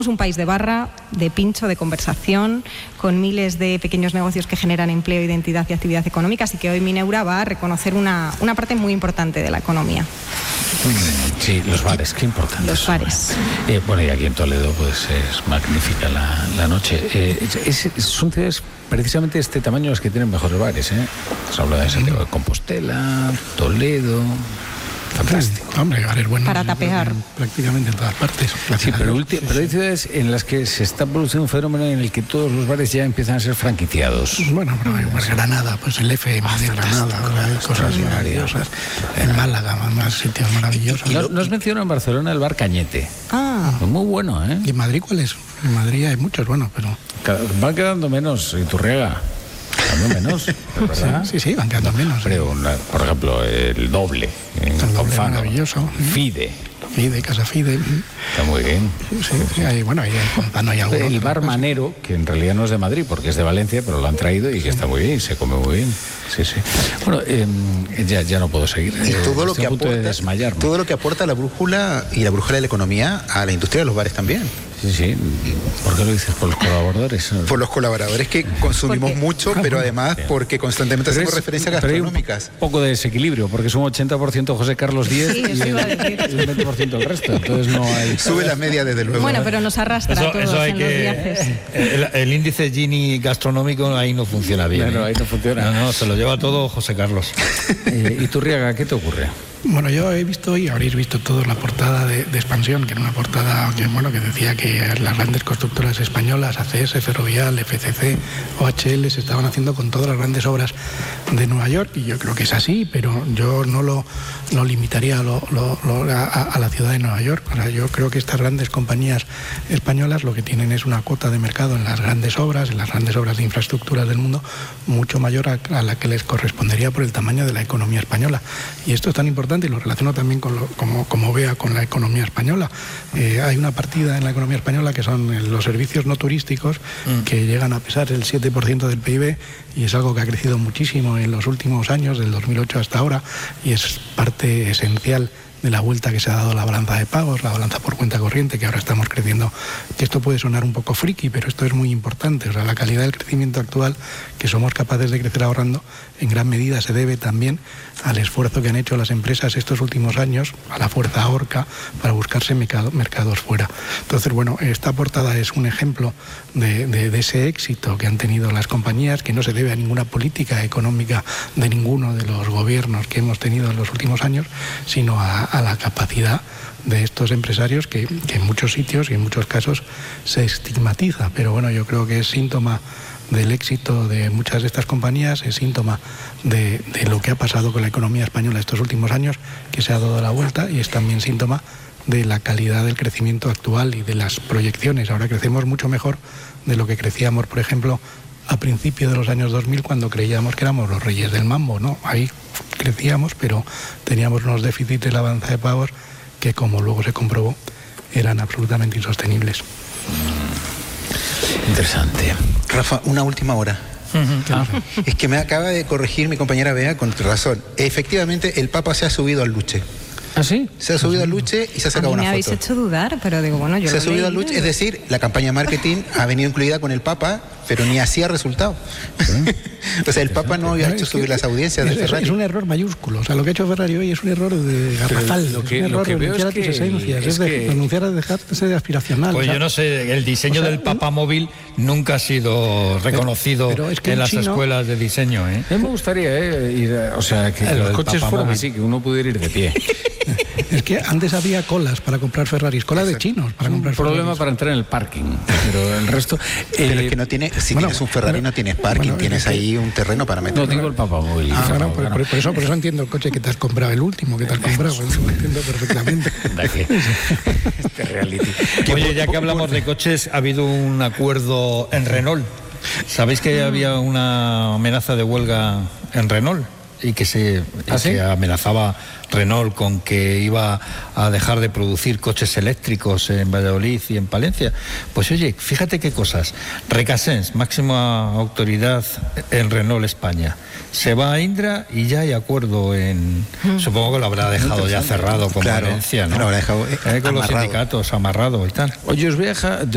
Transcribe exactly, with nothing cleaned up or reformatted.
Un país de barra, de pincho, de conversación, con miles de pequeños negocios que generan empleo, identidad y actividad económica, así que hoy Mineura va a reconocer una, una parte muy importante de la economía. Sí, los bares, qué importantes. Los bares. Eh, bueno, y aquí en Toledo pues es magnífica la, la noche. Eh, es, es, son ciudades precisamente de este tamaño las que tienen mejores bares, ¿eh? Se habla de Santiago de Compostela, Toledo... Fantástico. Sí, hombre, bares buenos para tapear prácticamente en todas partes. Sí, pero, ulti- pero hay ciudades en las que se está produciendo un fenómeno en el que todos los bares ya empiezan a ser franquiciados. Bueno, pero hay pues Granada, pues el F M de Granada, hay cosas maravillosas. En Málaga, más sitios maravillosos. ¿No, ¿no has mencionado en Barcelona el bar Cañete? Ah. Pues muy bueno, ¿eh? ¿Y en Madrid cuál es? En Madrid hay muchos, bueno, pero... Van quedando menos, Iturriaga. Menos, ¿verdad? Sí, sí, van quedando menos. Pero, una, por ejemplo, el doble. En el doble Confano, maravilloso. Fide. Fide, Casa Fide. Está muy bien. Sí, sí, hay, bueno, ahí en Confano hay algo. El bar Manero, que en realidad no es de Madrid, porque es de Valencia, pero lo han traído y que está muy bien, se come muy bien. Sí, sí. Bueno, eh, ya, ya no puedo seguir. Y todo, eh, lo que aporta, todo lo que aporta la brújula y la brújula de la economía a la industria de los bares también. Sí, sí. ¿Por qué lo dices? ¿Por los colaboradores? Por los colaboradores que consumimos mucho, pero además Bien. porque constantemente Pero hacemos es, referencias pero gastronómicas. Hay un poco de desequilibrio, porque es un ochenta por ciento José Carlos Díez Sí, y eso el, iba a decir. el veinte por ciento el resto. Entonces no hay... Sube la media desde luego. Bueno, pero nos arrastra Eso, a todos eso hay en que, los viajes. El, el índice Gini gastronómico ahí no funciona bien. Claro, ¿eh? ahí no funciona. No, no, se lo lleva todo José Carlos. Eh, Iturriaga, ¿qué te ocurre? Bueno, yo he visto y habréis visto todos la portada de, de Expansión, que era una portada que, bueno, que decía que las grandes constructoras españolas, A C S, Ferrovial, F C C, O H L, se estaban haciendo con todas las grandes obras de Nueva York, y yo creo que es así, pero yo no lo, lo limitaría a, lo, lo, lo, a, a la ciudad de Nueva York. O sea, yo creo que estas grandes compañías españolas lo que tienen es una cuota de mercado en las grandes obras, en las grandes obras de infraestructuras del mundo, mucho mayor a, a la que les correspondería por el tamaño de la economía española. Y esto es tan importante, y lo relaciono también con lo, como, como vea con la economía española. Eh, hay una partida en la economía española que son los servicios no turísticos, mm. que llegan a pesar el siete por ciento del P I B, y es algo que ha crecido muchísimo en los últimos años, del dos mil ocho hasta ahora, y es parte esencial de la vuelta que se ha dado a la balanza de pagos, la balanza por cuenta corriente, que ahora estamos creciendo, que esto puede sonar un poco friki, pero esto es muy importante. O sea, la calidad del crecimiento actual, que somos capaces de crecer ahorrando, en gran medida se debe también al esfuerzo que han hecho las empresas estos últimos años, a la fuerza ahorca, para buscarse mercado, mercados fuera. Entonces, bueno, esta portada es un ejemplo de, de, de ese éxito que han tenido las compañías, que no se debe a ninguna política económica de ninguno de los gobiernos que hemos tenido en los últimos años, sino a a la capacidad de estos empresarios que, que en muchos sitios y en muchos casos se estigmatiza, pero bueno, yo creo que es síntoma del éxito de muchas de estas compañías, es síntoma de, de lo que ha pasado con la economía española estos últimos años, que se ha dado la vuelta, y es también síntoma de la calidad del crecimiento actual y de las proyecciones. Ahora crecemos mucho mejor de lo que crecíamos, por ejemplo, a principios de los años dos mil, cuando creíamos que éramos los reyes del mambo, ¿no? Ahí crecíamos, pero teníamos unos déficits de la balanza de pagos que, como luego se comprobó, eran absolutamente insostenibles. Interesante. Rafa, una última hora. Uh-huh. Ah. Es que me acaba de corregir mi compañera Bea con razón. Efectivamente, el Papa se ha subido al Luche. ¿Ah, sí? Se ha subido al Luche y se ha sacado a mí una me foto. habéis hecho dudar, pero digo, bueno, yo Se ha lo subido leí, al Luche, es decir, la campaña de marketing ha venido incluida con el Papa, pero ni así ha resultado. ¿Sí? O sea, el Papa no había hecho subir las audiencias de es, Ferrari. Es un error mayúsculo. O sea, lo que ha hecho Ferrari hoy es un error de garrafal. Lo que, es un error lo que veo renunciar es que, a tus esencias, es, de, que... renunciar a dejarse de aspiracional. Pues o sea, yo no sé, el diseño o sea, del Papa móvil nunca ha sido reconocido pero, pero es que en las chino, escuelas de diseño, ¿eh? A mí me gustaría eh, ir, a, o sea, que, que los coches fueran así, que uno pudiera ir de pie. Es que antes había colas para comprar Ferraris, cola de chinos para comprar un problema Ferraris. para entrar en el parking, pero el resto... Pero eh, es que no tiene, si bueno, tienes un Ferrari bueno, no tienes parking, bueno, tienes es que, ahí un terreno para meter. No digo el papamóvil. Ah, no, no, por, no. por, por, eso, por eso entiendo el coche que te has comprado, el último que te has comprado, lo entiendo perfectamente. Este reality. Oye, ya que hablamos de coches, ha habido un acuerdo en Renault. ¿Sabéis que había una amenaza de huelga en Renault? Y que se ¿Ah, sí? que amenazaba Renault con que iba a dejar de producir coches eléctricos en Valladolid y en Palencia. Pues oye, fíjate qué cosas. Recasens, máxima autoridad en Renault España, se va a Indra y ya hay acuerdo en... Mm. Supongo que lo habrá dejado ya cerrado con claro, Valencia, ¿no? Lo habrá dejado eh, eh, con amarrado. los sindicatos, amarrado y tal. Oye, os voy a dejar...